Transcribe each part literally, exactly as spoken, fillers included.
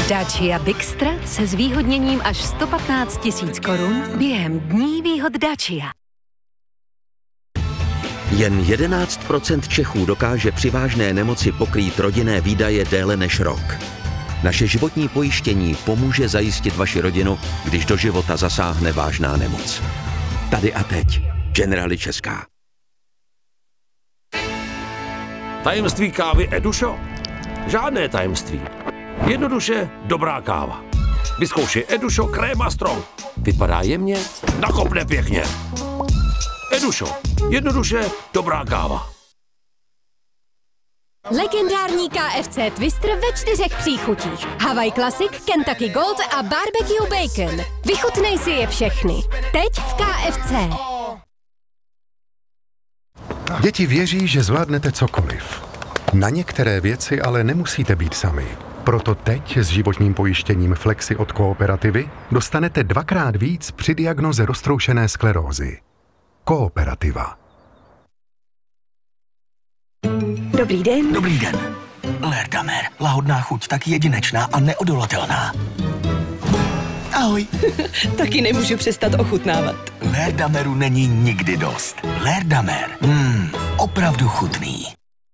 Dacia Bixtra se zvýhodněním až sto patnáct tisíc korun během dní výhod Dacia. Jen jedenáct procent Čechů dokáže při vážné nemoci pokrýt rodinné výdaje déle než rok. Naše životní pojištění pomůže zajistit vaši rodinu, když do života zasáhne vážná nemoc. Tady a teď. Generali Česká. Tajemství kávy Edušo? Žádné tajemství. Jednoduše dobrá káva. Vyzkoušej Edušo Créma Strong. Vypadá jemně, nakopne pěkně. Edušo. Jednoduše dobrá káva. Legendární K F C Twister ve čtyřech příchutích. Hawaii Classic, Kentucky Gold a Barbecue Bacon. Vychutnej si je všechny. Teď v K F C. Děti věří, že zvládnete cokoliv. Na některé věci ale nemusíte být sami. Proto teď s životním pojištěním Flexi od Kooperativy dostanete dvakrát víc při diagnoze roztroušené sklerózy. Kooperativa. Dobrý den. Dobrý den. Lerdamer. Lahodná chuť, tak jedinečná a neodolatelná. Ahoj. Taky nemůžu přestat ochutnávat. Lerdameru není nikdy dost. Lerdamer. Mmm, opravdu chutný.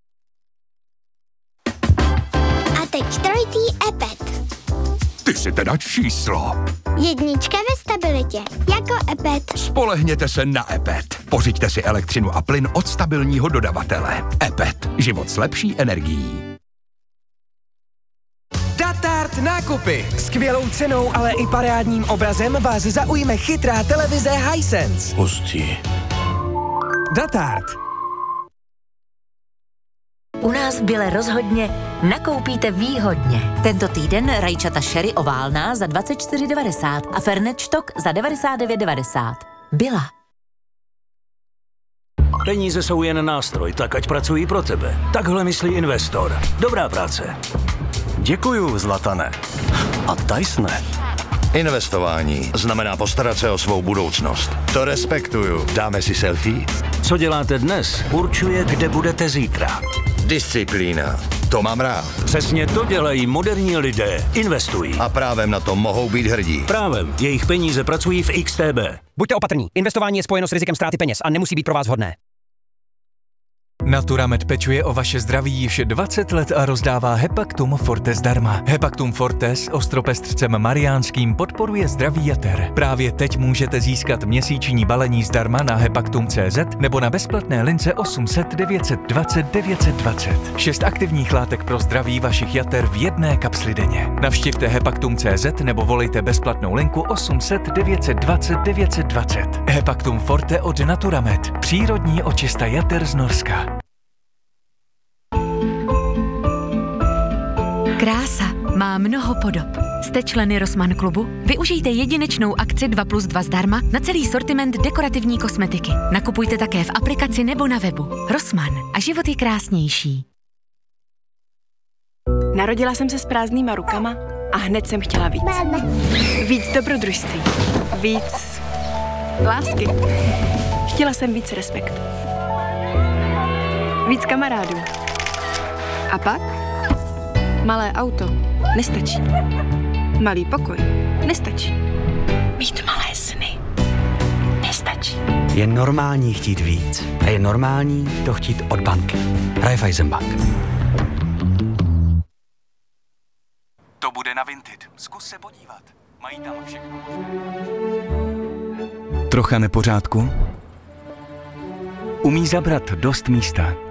A teď trojitý Epet. Ty si teda číslo. Jednička ve stabilitě, jako Epet. Spolehněte se na Epet. Pořiďte si elektřinu a plyn od stabilního dodavatele. Epet. Život s lepší energií. Datart nákupy. Skvělou cenou, ale i parádním obrazem vás zaujme chytrá televize Hisense. Hustí. Datart. U nás v Bile rozhodně nakoupíte výhodně. Tento týden rajčata sherry oválná za dvacet čtyři devadesát a Fernet Stock za devadesát devět devadesát. Bila. Peníze jsou jen nástroj, tak ať pracují pro tebe. Takhle myslí investor. Dobrá práce. Děkuju, Zlatane. A Tysone. Investování znamená postarat se o svou budoucnost. To respektuju. Dáme si selfie? Co děláte dnes, určuje, kde budete zítra. Disciplína. To mám rád. Přesně to dělají moderní lidé. Investují. A právem na to mohou být hrdí. Právem. Jejich peníze pracují v X T B. Buďte opatrní. Investování je spojeno s rizikem ztráty peněz a nemusí být pro vás vhodné. Naturamed pečuje o vaše zdraví již dvacet let a rozdává Hepaktum Forte zdarma. Hepaktum Forte s ostropestřcem mariánským podporuje zdraví jater. Právě teď můžete získat měsíční balení zdarma na hepaktum tečka cé zet nebo na bezplatné lince osm set devět set dvacet devět set dvacet. Šest aktivních látek pro zdraví vašich jater v jedné kapsli denně. Navštivte hepaktum tečka cé zet nebo volejte bezplatnou linku osm set devět set dvacet devět set dvacet. Hepaktum Forte od Naturamed. Přírodní očista jater z Norska. Krása má mnoho podob. Jste členy Rossmann klubu? Využijte jedinečnou akci dva plus dva zdarma na celý sortiment dekorativní kosmetiky. Nakupujte také v aplikaci nebo na webu. Rossmann. A život je krásnější. Narodila jsem se s prázdnýma rukama a hned jsem chtěla víc. Víc dobrodružství. Víc lásky. Chtěla jsem víc respektu. Víc kamarádů. A pak? Malé auto nestačí. Malý pokoj nestačí. Mít malé sny nestačí. Je normální chtít víc. A je normální to chtít od banky. Raiffeisenbank. To bude na Vinted. Zkus se podívat. Mají tam všechno. Trocha nepořádku? Umí zabrat dost místa.